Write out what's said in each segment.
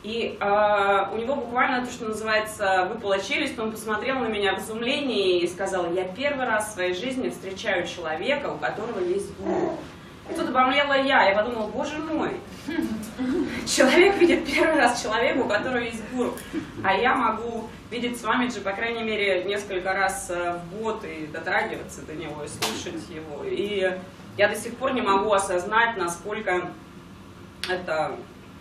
И у него буквально то, что называется, выпала челюсть, он посмотрел на меня в изумлении и сказал: я первый раз в своей жизни встречаю человека, у которого есть гуру. И тут обомлела я подумала: боже мой, человек видит первый раз человека, у которого есть гуру, а я могу видеть Свамиджи, по крайней мере, несколько раз в год и дотрагиваться до него, и слушать его. И я до сих пор не могу осознать, насколько это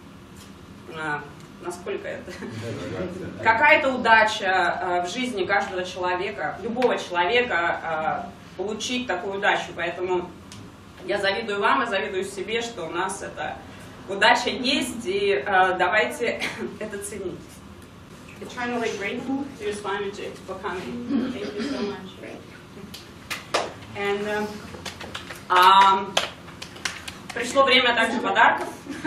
какая-то удача в жизни каждого человека, любого человека, получить такую удачу. Поэтому я завидую вам и завидую себе, что у нас эта удача есть, и давайте это ценить. Eternally grateful to you, Swamiji, for coming. Thank you so much. And пришло время также подарков,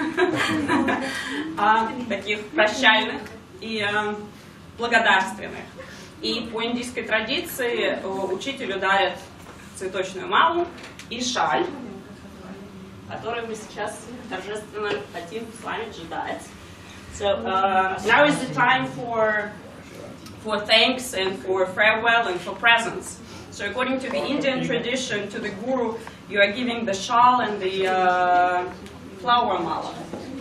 таких прощальных и благодарственных. И по индийской традиции учителю дарят цветочную малу и шаль, которую мы сейчас торжественно хотим с вами дать. So now is the time for thanks and for farewell and for presents. So according to the Indian tradition, to the Guru, you are giving the shawl and the flower mala.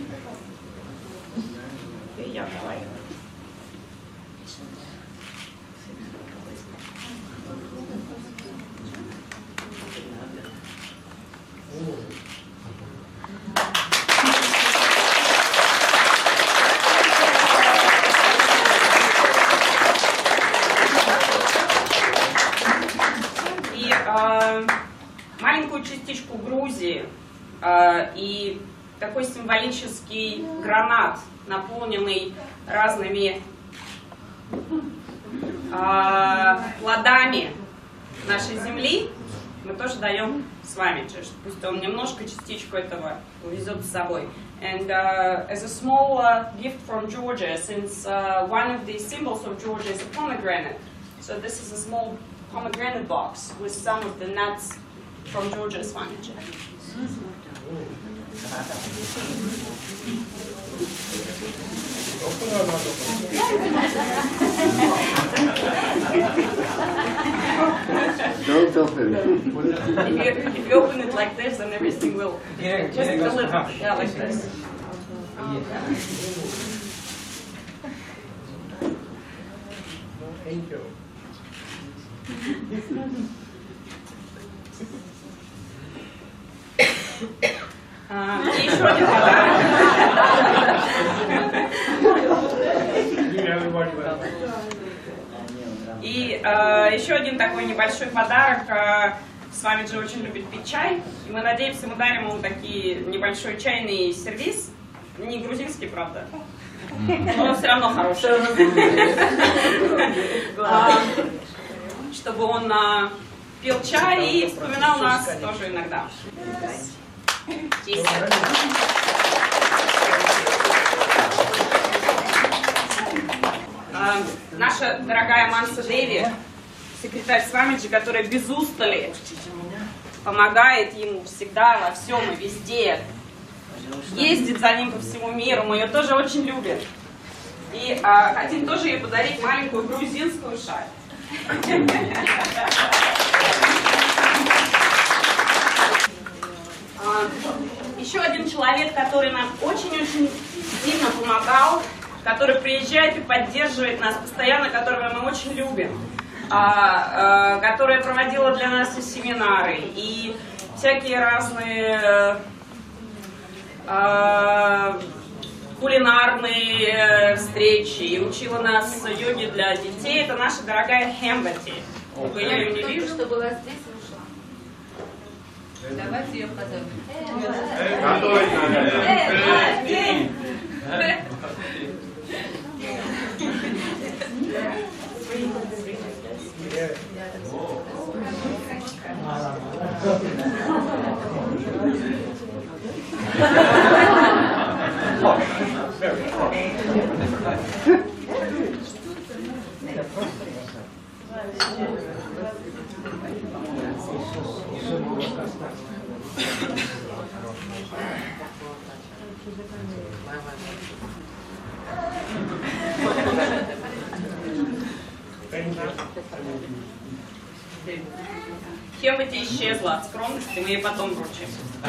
Маленькую частичку Грузии и такой символический гранат, наполненный разными плодами нашей земли, мы тоже даем с вами, пусть он немножко частичку этого увезет с собой. And as a small gift from Georgia, since one of the symbols of Georgia is a pomegranate, so this is a small pomegranate box with some of the nuts from Georgia Swamiji. Don't open If you open it like this, then everything will just a little, yeah, like this. Thank you. И еще один подарок. И еще один такой небольшой подарок. Свамиджи очень любит пить чай. И мы надеемся, мы дарим ему такие небольшой чайный сервиз. Не грузинский, правда. Но все равно хороший. Чтобы он пил чай и вспоминал нас тоже иногда. Наша дорогая Манса Деви, секретарь Свамиджи, которая без устали помогает ему всегда во всем и везде, ездит за ним по всему миру, мы ее тоже очень любим. И хотим тоже ей подарить маленькую грузинскую шаль. Еще один человек, который нам очень-очень сильно помогал, который приезжает и поддерживает нас постоянно, которого мы очень любим, которая проводила для нас и семинары, и всякие разные кулинарные встречи, и учила нас йоге для детей. Это наша дорогая Хембати. Я ее не вижу. Что была здесь, ушла. Давайте ее позовем. Хемати исчезла от скромности, мы ей потом вручим.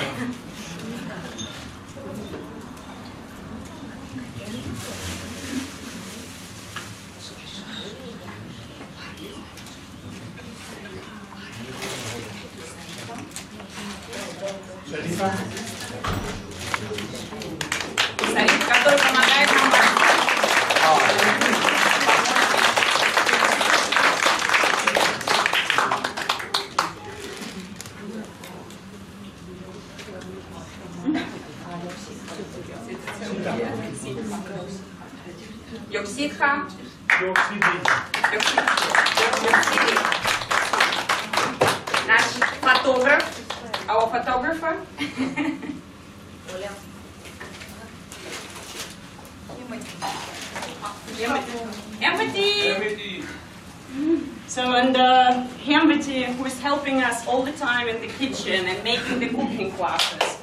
Сариф, который помогает нам. Йоксидха. Наш фотограф. Our photographer. Empathy. So, and Hemvati, who is helping us all the time in the kitchen and making the cooking classes.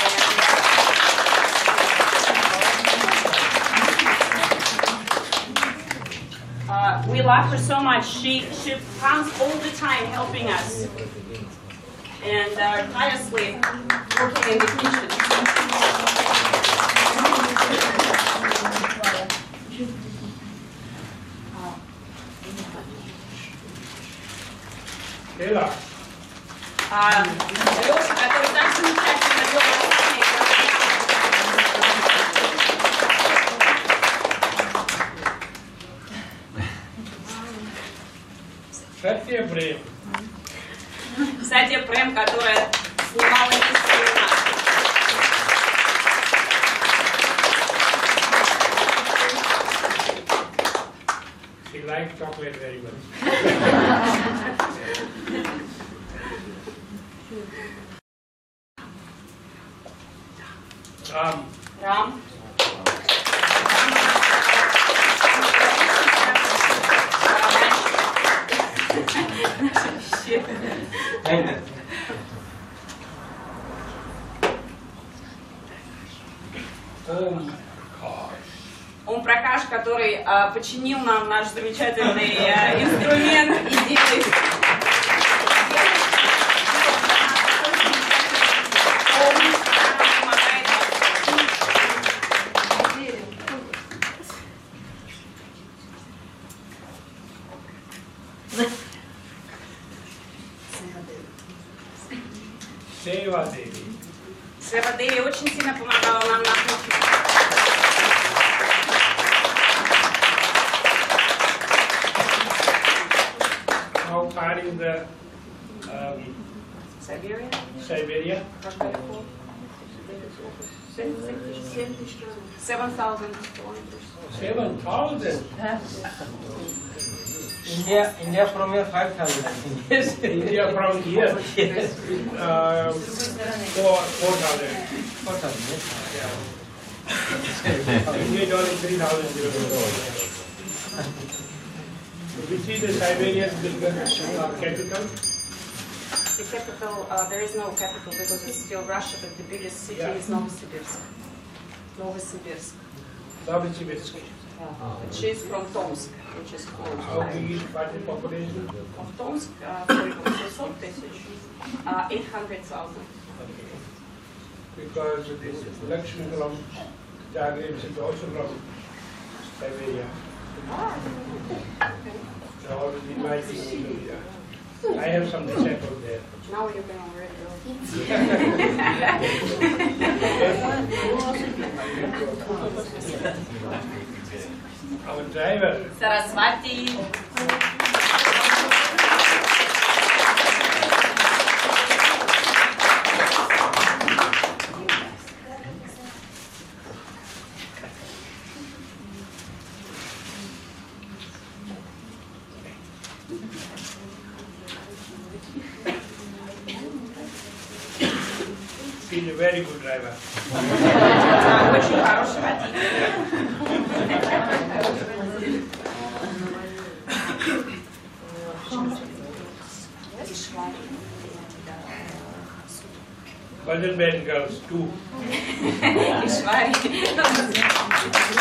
We love her so much. She comes all the time helping us and tirelessly working in the kitchen. Лера. Леша, который так замечательно вел остальные. Сатья Прем. Сатья Прем, которая снимала эти She likes chocolate very much. Ram. Ом Пракаш, который починил нам наш замечательный инструмент и делает. Seva Devi. Seva Devi очень сильно помогала нам на кухне. How far is the Siberia? Siberia? 7,000 kilometers. 7,000? India from here 5,000, I think. Yes. India from here? 4,000. 4,000, yes. India is only 3,000 kilometers. Which is the Siberian capital? The capital, there is no capital because it's still Russia, but the biggest city is Novosibirsk. Novosibirsk. Novosibirsk. She's from Tomsk, which is close. How big is the population? Of Tomsk, 800,000. Because this Lakshmi from Zagreb is also from Siberia. So I have some disciples there. Now you can already Our driver. Saraswati. He's a very good driver. Очень хороший водитель. Cousin band girls too. Ishvari.